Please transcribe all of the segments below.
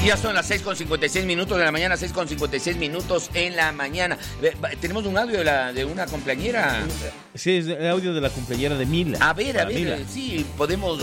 Ya son las 6:56 de la mañana, 6:56 en la mañana. Tenemos un audio de una cumpleañera. Sí, es el audio de la cumpleañera de Mila. A ver, Mila. Sí, podemos,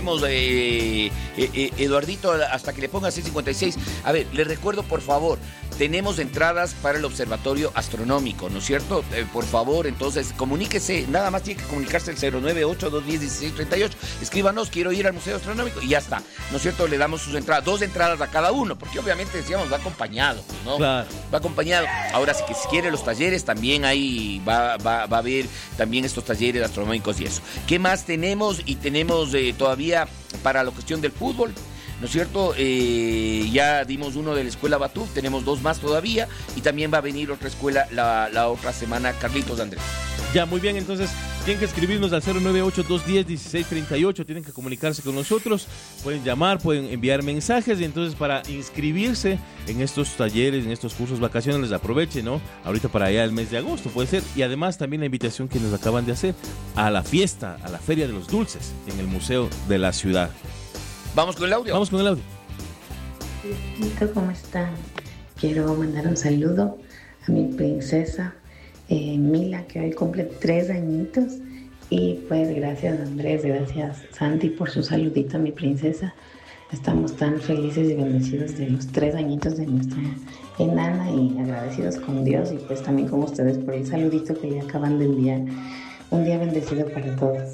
Eduardito, hasta que le ponga 6:56. A ver, le recuerdo, por favor, tenemos entradas para el observatorio astronómico, ¿no es cierto? Por favor, entonces, comuníquese, nada más tiene que comunicarse al 098-210-1638. Escríbanos, quiero ir al Museo Astronómico, y ya está, ¿no es cierto? Le damos sus entradas, 2 entradas a cada uno, porque obviamente decíamos, va acompañado, ¿no? Claro. Va acompañado. Ahora, si quiere los talleres, también ahí va a haber también estos talleres astronómicos y eso. ¿Qué más tenemos? Y tenemos todavía para la cuestión del fútbol, ¿no es cierto? Ya dimos uno de la escuela Batuf, tenemos 2 más todavía, y también va a venir otra escuela la otra semana, Carlitos Andrés. Ya, muy bien, entonces tienen que escribirnos al 098-210-1638, tienen que comunicarse con nosotros, pueden llamar, pueden enviar mensajes, y entonces para inscribirse en estos talleres, en estos cursos vacacionales, aprovechen, ¿no? Ahorita para allá el mes de agosto puede ser, y además también la invitación que nos acaban de hacer a la fiesta, a la Feria de los Dulces, en el Museo de la Ciudad. ¿Vamos con el audio? Vamos con el audio. ¿Cómo están? Quiero mandar un saludo a mi princesa Mila, que hoy cumple 3 añitos. Y pues gracias Andrés, gracias Santi por su saludito a mi princesa. Estamos tan felices y bendecidos de los 3 añitos de nuestra enana, y agradecidos con Dios y pues también con ustedes por el saludito que le acaban de enviar. Un día bendecido para todos.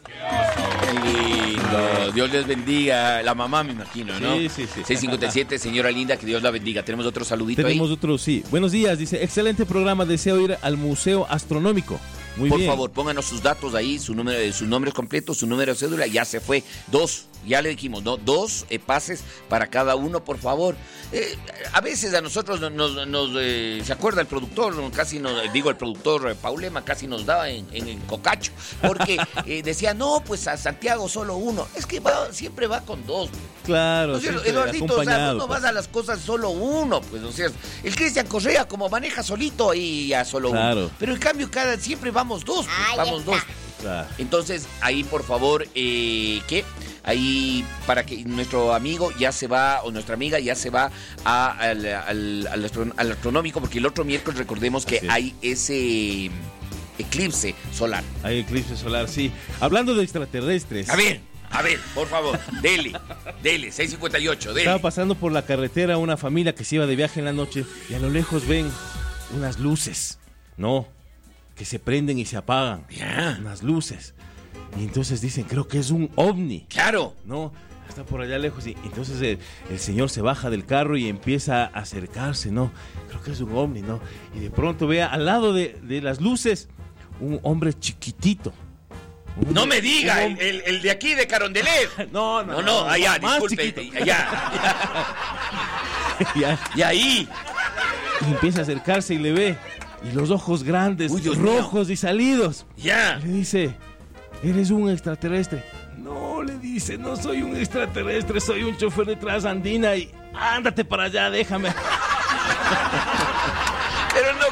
Lindo. Dios les bendiga. La mamá, me imagino, ¿no? Sí. 6:57, señora linda, que Dios la bendiga. Tenemos otro saludito ahí. Tenemos otro, sí. Buenos días, dice, excelente programa, deseo ir al Museo Astronómico. Muy bien. Por favor, pónganos sus datos ahí, sus nombres completos, su número de cédula. Ya se fue. 2, ya le dijimos, ¿no? 2 pases para cada uno, por favor. A veces a nosotros se acuerda el productor, el productor Paulema casi nos daba en el cocacho, porque decía, no, pues a Santiago solo 1. Es que siempre va con 2. Claro, ¿no? Eduardito, o sea, no vas a las cosas solo 1, pues, o sea, el Cristian Correa como maneja solito ahí ya solo 1. Pero en cambio siempre vamos 2, pues, vamos 2. Claro. Entonces, ahí por favor, ahí para que nuestro amigo ya se va, o nuestra amiga ya se va al astronómico, porque el otro miércoles recordemos que hay ese eclipse solar. Hay eclipse solar, sí. Hablando de extraterrestres. A ver, por favor, dele, 6:58, dele. Estaba pasando por la carretera una familia que se iba de viaje en la noche, y a lo lejos ven unas luces, ¿no? Que se prenden y se apagan. Unas luces. Y entonces dicen, creo que es un ovni. ¡Claro! ¿No? Está por allá lejos. Y entonces el señor se baja del carro y empieza a acercarse, ¿no? Creo que es un ovni, ¿no? Y de pronto ve al lado de las luces un hombre chiquitito. No me diga, el de aquí de Carondelet. No, allá, disculpe. Allá. Y ahí. Y empieza a acercarse y le ve. Y los ojos grandes, rojos y salidos. Ya. Le dice, ¿eres un extraterrestre? No, le dice, no soy un extraterrestre, soy un chofer de Transandina y ándate para allá, déjame. Pero no.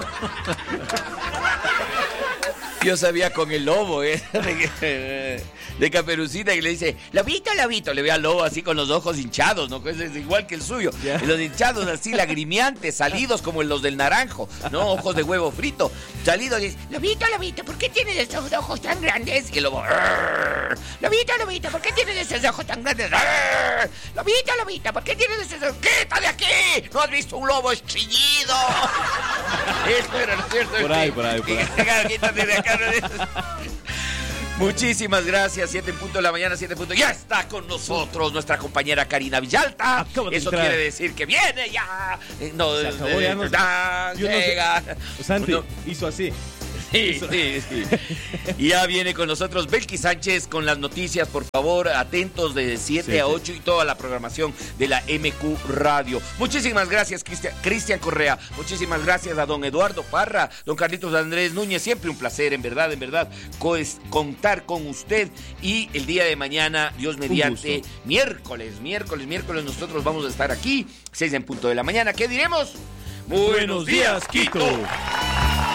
Yo sabía con el lobo, de Caperucita, que le dice, lobito, le ve al lobo así con los ojos hinchados, ¿no? Es igual que el suyo. Yeah. Los hinchados así lagrimiantes, salidos como los del naranjo, ¿no? Ojos de huevo frito. Salidos, y dice, lobito, ¿por qué tienes esos ojos tan grandes? Y el lobo, lobito, ¿por qué tienes esos ojos tan grandes? Lobito, ¿por qué tienes esos ojos? ¡Quita de aquí! ¿No has visto un lobo estrillido? Esto era, ¿no es cierto? Por ahí. Quítate de acá. Muchísimas gracias. 7:00 de la mañana, 7:00. Ya está con nosotros nuestra compañera Karina Villalta. Eso quiere decir que viene ya. No, se acabó, ya llega. Santi hizo así. Sí. Y ya viene con nosotros Belkis Sánchez con las noticias, por favor, atentos de 7 a 8 y toda la programación de la MQ Radio. Muchísimas gracias, Cristian Correa. Muchísimas gracias a don Eduardo Parra, don Carlitos Andrés Núñez. Siempre un placer, en verdad, contar con usted. Y el día de mañana, Dios mediante, miércoles, nosotros vamos a estar aquí, 6:00 de la mañana. ¿Qué diremos? Buenos días, Quito.